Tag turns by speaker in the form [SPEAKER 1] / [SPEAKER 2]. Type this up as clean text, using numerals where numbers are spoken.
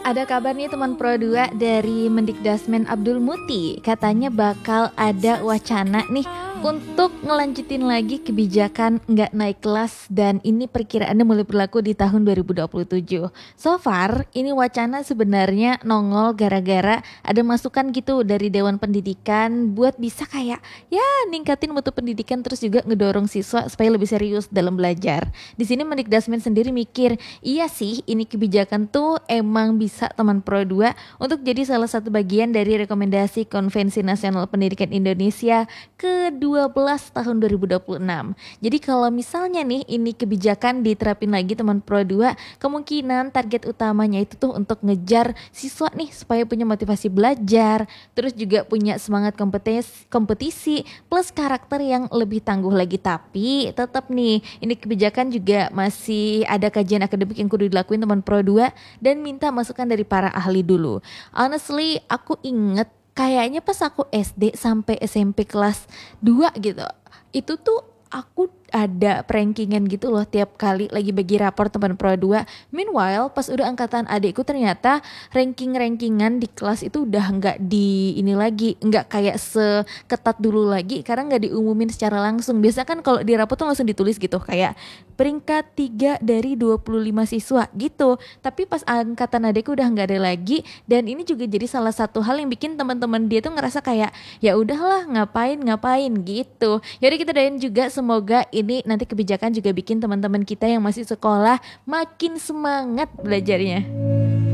[SPEAKER 1] Ada kabar nih teman Pro 2 dari Mendikdasmen Abdul Muti. Katanya bakal ada wacana nih untuk ngelanjutin lagi kebijakan nggak naik kelas, dan ini perkiraannya mulai berlaku di tahun 2027. So far ini wacana sebenarnya nongol gara-gara ada masukan gitu dari Dewan Pendidikan buat bisa kayak ya ningkatin mutu pendidikan, terus juga ngedorong siswa supaya lebih serius dalam belajar. Di sini Mendikdasmen sendiri mikir, iya sih ini kebijakan tuh emang bisa teman Pro 2 untuk jadi salah satu bagian dari rekomendasi Konvensi Nasional Pendidikan Indonesia ke-12 tahun 2026. Jadi kalau misalnya nih ini kebijakan diterapin lagi teman Pro 2, kemungkinan target utamanya itu tuh untuk ngejar siswa nih supaya punya motivasi belajar, terus juga punya semangat kompetisi plus karakter yang lebih tangguh lagi. Tapi tetap nih ini kebijakan juga masih ada kajian akademik yang kudu dilakuin teman Pro 2 dan minta masukan dari para ahli dulu. Honestly, aku inget kayaknya pas aku SD sampai SMP kelas 2 gitu. Itu tuh aku ada rankingan gitu loh tiap kali lagi bagi rapor teman Pro 2. Meanwhile pas udah angkatan adikku ternyata rankingan di kelas itu udah nggak di ini lagi, nggak kayak seketat dulu lagi karena nggak diumumin secara langsung. Biasa kan kalau di rapor tuh langsung ditulis gitu kayak peringkat 3 dari 25 siswa gitu. Tapi pas angkatan adikku udah nggak ada lagi, dan ini juga jadi salah satu hal yang bikin teman-teman dia tuh ngerasa kayak ya udahlah ngapain gitu. Yaudah kita doain juga semoga ini nanti kebijakan juga bikin teman-teman kita yang masih sekolah makin semangat belajarnya.